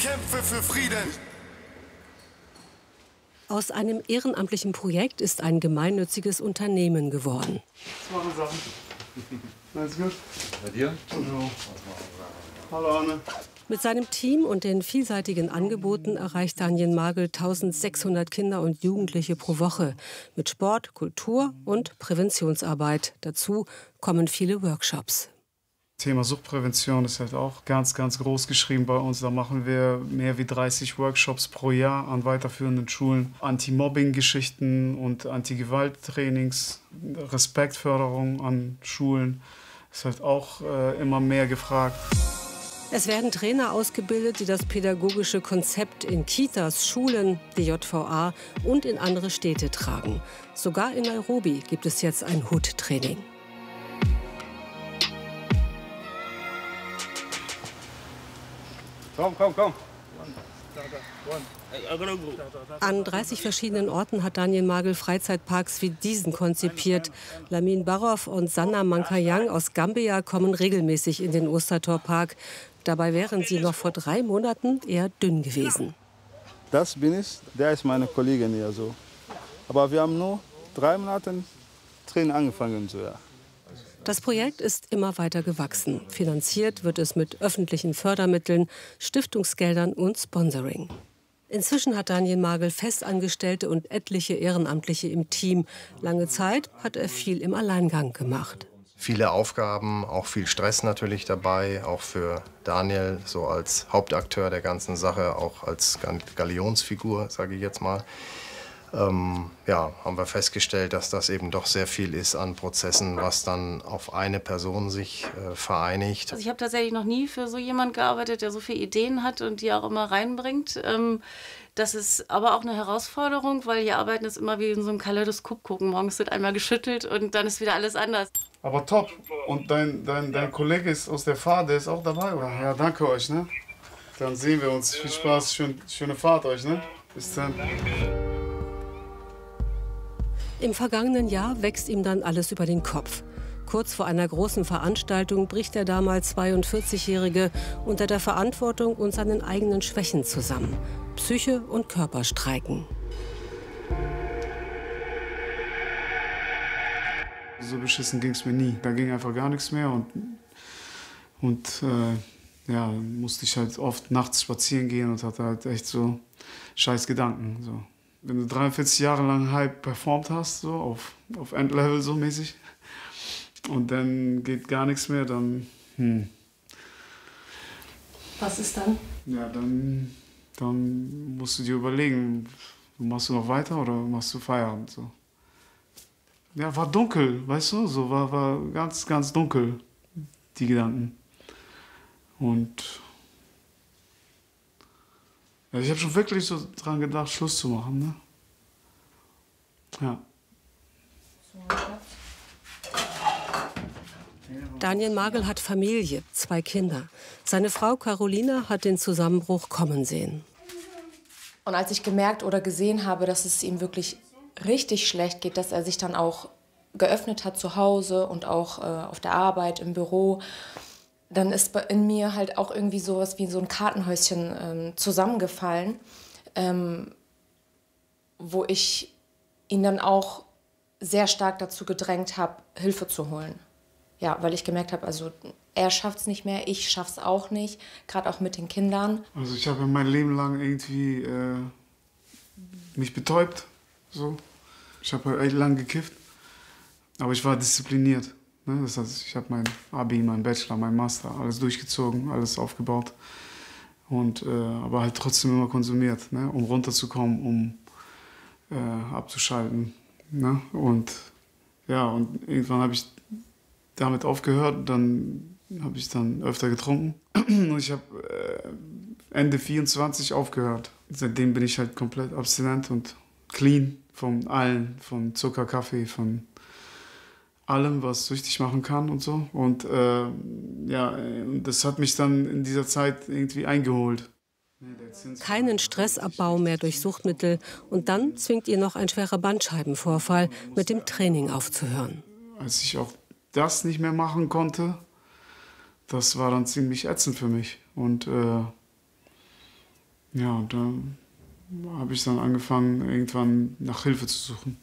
kämpfe für Frieden. Aus einem ehrenamtlichen Projekt ist ein gemeinnütziges Unternehmen geworden. Was machen Sachen? Alles gut? Bei dir? Hallo. Hallo Anne. Mit seinem Team und den vielseitigen Angeboten erreicht Daniel Magel 1600 Kinder und Jugendliche pro Woche. Mit Sport, Kultur und Präventionsarbeit. Dazu kommen viele Workshops. Thema Suchtprävention ist halt auch ganz, ganz groß geschrieben bei uns. Da machen wir mehr wie 30 Workshops pro Jahr an weiterführenden Schulen. Anti-Mobbing-Geschichten und Anti-Gewalt-Trainings, Respektförderung an Schulen ist halt auch immer mehr gefragt. Es werden Trainer ausgebildet, die das pädagogische Konzept in Kitas, Schulen, die JVA und in andere Städte tragen. Sogar in Nairobi gibt es jetzt ein HUT-Training. Komm. An 30 verschiedenen Orten hat Daniel Magel Freizeitparks wie diesen konzipiert. Lamin Barov und Sanna Mankayang aus Gambia kommen regelmäßig in den Ostertor-Park. Dabei wären sie noch vor 3 Monaten eher dünn gewesen. Das bin ich, der ist meine Kollegin hier so. Aber wir haben nur 3 Monate Training angefangen. So, ja. Das Projekt ist immer weiter gewachsen. Finanziert wird es mit öffentlichen Fördermitteln, Stiftungsgeldern und Sponsoring. Inzwischen hat Daniel Magel Festangestellte und etliche Ehrenamtliche im Team. Lange Zeit hat er viel im Alleingang gemacht. Viele Aufgaben, auch viel Stress natürlich dabei, auch für Daniel so als Hauptakteur der ganzen Sache, auch als Galionsfigur, sage ich jetzt mal. Haben wir festgestellt, dass das eben doch sehr viel ist an Prozessen, was dann auf eine Person sich vereinigt. Also ich habe tatsächlich noch nie für so jemanden gearbeitet, der so viele Ideen hat und die auch immer reinbringt. Das ist aber auch eine Herausforderung, weil hier arbeiten ist immer wie in so einem Kaleidoskop gucken. Morgens wird einmal geschüttelt und dann ist wieder alles anders. Aber top. Und dein Kollege ist aus der Fahrt, der ist auch dabei, oder? Ja, danke euch, ne? Dann sehen wir uns. Viel Spaß, schöne Fahrt euch, ne? Bis dann. Im vergangenen Jahr wächst ihm dann alles über den Kopf. Kurz vor einer großen Veranstaltung bricht der damals 42-Jährige unter der Verantwortung und seinen eigenen Schwächen zusammen. Psyche und Körper streiken. So beschissen ging es mir nie. Da ging einfach gar nichts mehr und musste ich halt oft nachts spazieren gehen und hatte halt echt so scheiß Gedanken. So. Wenn du 43 Jahre lang halb performt hast, so auf Endlevel so mäßig, und dann geht gar nichts mehr, dann Was ist dann? Ja, dann musst du dir überlegen, machst du noch weiter oder machst du Feierabend, so. Ja, war dunkel, weißt du, so war ganz, ganz dunkel, die Gedanken. Und ja, ich habe schon wirklich so dran gedacht, Schluss zu machen, ne? Ja. Daniel Magel hat Familie, 2 Kinder. Seine Frau Carolina hat den Zusammenbruch kommen sehen. Und als ich gemerkt oder gesehen habe, dass es ihm wirklich richtig schlecht geht, dass er sich dann auch geöffnet hat zu Hause und auch auf der Arbeit, im Büro, dann ist in mir halt auch irgendwie sowas wie so ein Kartenhäuschen zusammengefallen, wo ich ihn dann auch sehr stark dazu gedrängt habe, Hilfe zu holen. Ja, weil ich gemerkt habe, also er schafft es nicht mehr, ich schaff's auch nicht, gerade auch mit den Kindern. Also ich habe mein Leben lang irgendwie mich betäubt, so. Ich habe echt lang gekifft, aber ich war diszipliniert. Ne? Das heißt, ich habe mein Abi, mein Bachelor, mein Master, alles durchgezogen, alles aufgebaut. Und, aber halt trotzdem immer konsumiert, ne? Um runterzukommen, um abzuschalten. Ne? Und ja, und irgendwann habe ich damit aufgehört, dann habe ich dann öfter getrunken. Und ich habe Ende 24 aufgehört. Seitdem bin ich halt komplett abstinent und clean von allem, von Zucker, Kaffee, von allem, was süchtig machen kann und so. Und das hat mich dann in dieser Zeit irgendwie eingeholt. Keinen Stressabbau mehr durch Suchtmittel. Und dann zwingt ihr noch ein schwerer Bandscheibenvorfall, mit dem Training aufzuhören. Als ich auch das nicht mehr machen konnte, das war dann ziemlich ätzend für mich. Und Ja, und dann habe ich dann angefangen, irgendwann nach Hilfe zu suchen.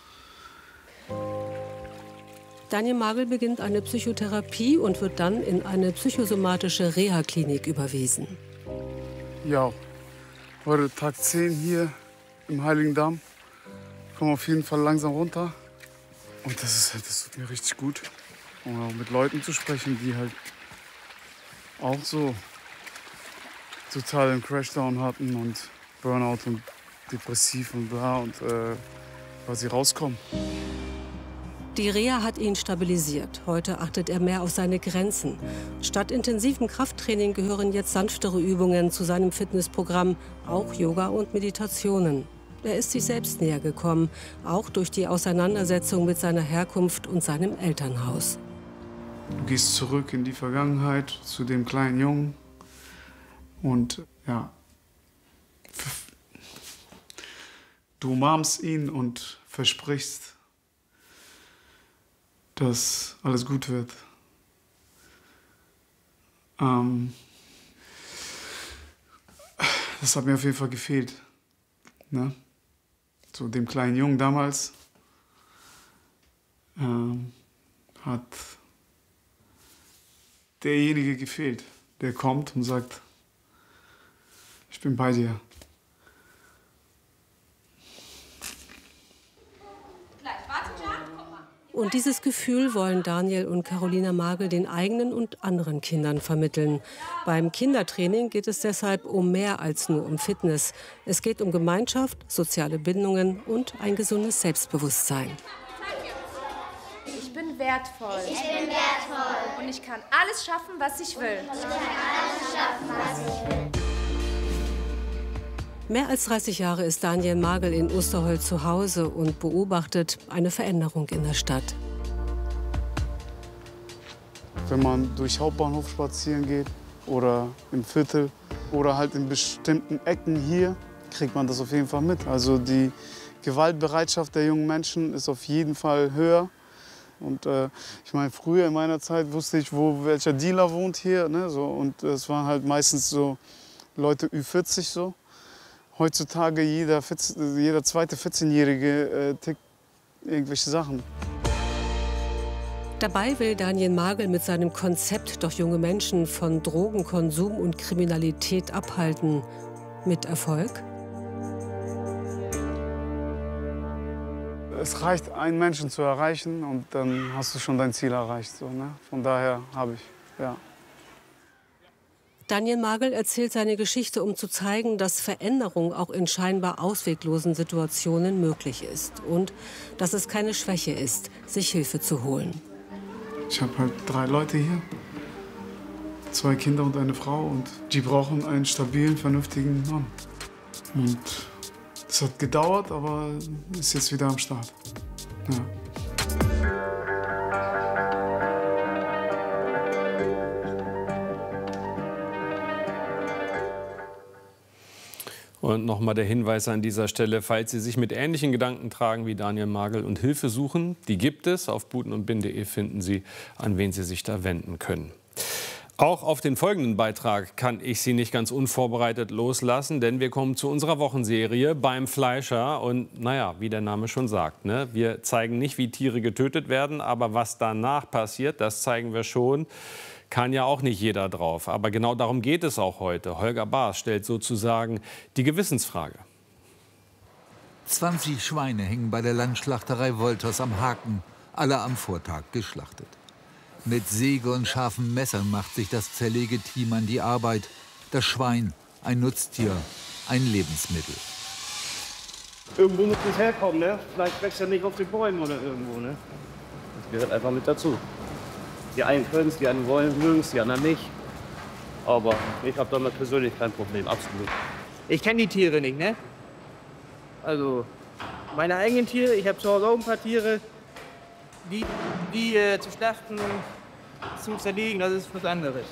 Daniel Magel beginnt eine Psychotherapie und wird dann in eine psychosomatische Reha-Klinik überwiesen. Ja, heute Tag 10 hier im Heiligendamm. Ich komme auf jeden Fall langsam runter. Und das tut mir richtig gut. Und auch mit Leuten zu sprechen, die halt auch so total einen Crashdown hatten und Burnout und depressiv und bla und quasi rauskommen. Die Reha hat ihn stabilisiert. Heute achtet er mehr auf seine Grenzen. Statt intensivem Krafttraining gehören jetzt sanftere Übungen zu seinem Fitnessprogramm, auch Yoga und Meditationen. Er ist sich selbst näher gekommen, auch durch die Auseinandersetzung mit seiner Herkunft und seinem Elternhaus. Du gehst zurück in die Vergangenheit zu dem kleinen Jungen und ja, du umarmst ihn und versprichst, dass alles gut wird. Das hat mir auf jeden Fall gefehlt. Ne? So dem kleinen Jungen damals hat derjenige gefehlt, der kommt und sagt, ich bin bei dir. Und dieses Gefühl wollen Daniel und Carolina Magel den eigenen und anderen Kindern vermitteln. Beim Kindertraining geht es deshalb um mehr als nur um Fitness. Es geht um Gemeinschaft, soziale Bindungen und ein gesundes Selbstbewusstsein. Ich bin wertvoll. Ich bin wertvoll. Und ich kann alles schaffen, was ich will. Mehr als 30 Jahre ist Daniel Magel in Osterholz zu Hause und beobachtet eine Veränderung in der Stadt. Wenn man durch Hauptbahnhof spazieren geht oder im Viertel oder halt in bestimmten Ecken hier, kriegt man das auf jeden Fall mit. Also die Gewaltbereitschaft der jungen Menschen ist auf jeden Fall höher. Und ich meine, früher in meiner Zeit wusste ich, welcher Dealer wohnt hier. Ne, so, und es waren halt meistens so Leute Ü40 so. Heutzutage jeder zweite 14-Jährige tickt irgendwelche Sachen. Dabei will Daniel Magel mit seinem Konzept doch junge Menschen von Drogenkonsum und Kriminalität abhalten. Mit Erfolg? Es reicht, einen Menschen zu erreichen und dann hast du schon dein Ziel erreicht. So, ne? Von daher habe ich, ja. Daniel Magel erzählt seine Geschichte, um zu zeigen, dass Veränderung auch in scheinbar ausweglosen Situationen möglich ist und dass es keine Schwäche ist, sich Hilfe zu holen. Ich habe halt 3 Leute hier, 2 Kinder und eine Frau und die brauchen einen stabilen, vernünftigen Mann. Und es hat gedauert, aber ist jetzt wieder am Start. Ja. Und nochmal der Hinweis an dieser Stelle, falls Sie sich mit ähnlichen Gedanken tragen wie Daniel Magel und Hilfe suchen, die gibt es. Auf butenundbin.de finden Sie, an wen Sie sich da wenden können. Auch auf den folgenden Beitrag kann ich Sie nicht ganz unvorbereitet loslassen, denn wir kommen zu unserer Wochenserie beim Fleischer. Und naja, wie der Name schon sagt, ne? Wir zeigen nicht, wie Tiere getötet werden, aber was danach passiert, das zeigen wir schon. Kann ja auch nicht jeder drauf. Aber genau darum geht es auch heute. Holger Baas stellt sozusagen die Gewissensfrage. 20 Schweine hängen bei der Landschlachterei Wolters am Haken, alle am Vortag geschlachtet. Mit Säge und scharfen Messern macht sich das Zerlegeteam an die Arbeit. Das Schwein, ein Nutztier, ein Lebensmittel. Irgendwo muss es herkommen, ne? Vielleicht wächst er nicht auf den Bäumen oder irgendwo, ne? Das gehört einfach mit dazu. Die einen können es, die anderen wollen, mögen es, die anderen nicht. Aber ich habe damit persönlich kein Problem, absolut. Ich kenne die Tiere nicht, ne? Also, meine eigenen Tiere, ich habe zu Hause auch ein paar Tiere, die zu schlachten und zu zerlegen, das ist was anderes.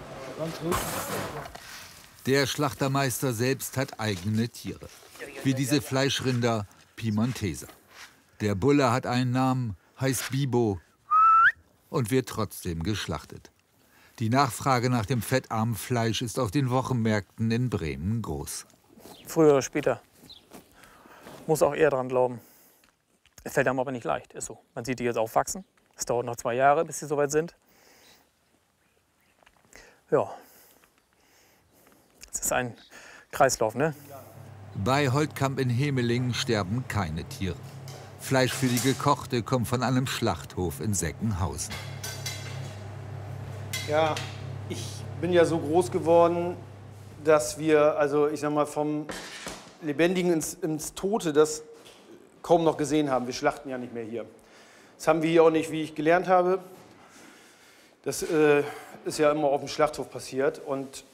Der Schlachtermeister selbst hat eigene Tiere, wie diese Fleischrinder Piemonteser. Der Bulle hat einen Namen, heißt Bibo und wird trotzdem geschlachtet. Die Nachfrage nach dem fettarmen Fleisch ist auf den Wochenmärkten in Bremen groß. Früher oder später. Muss auch eher dran glauben. Es fällt einem aber nicht leicht, ist so. Man sieht die jetzt aufwachsen. Es dauert noch 2 Jahre, bis sie soweit sind. Ja. Es ist ein Kreislauf, ne? Bei Holtkamp in Hemelingen sterben keine Tiere. Fleisch für die Gekochte kommt von einem Schlachthof in Seckenhausen. Ja, ich bin ja so groß geworden, dass wir, also ich sag mal, vom Lebendigen ins Tote das kaum noch gesehen haben. Wir schlachten ja nicht mehr hier. Das haben wir hier auch nicht, wie ich gelernt habe. Das ist ja immer auf dem Schlachthof passiert. Und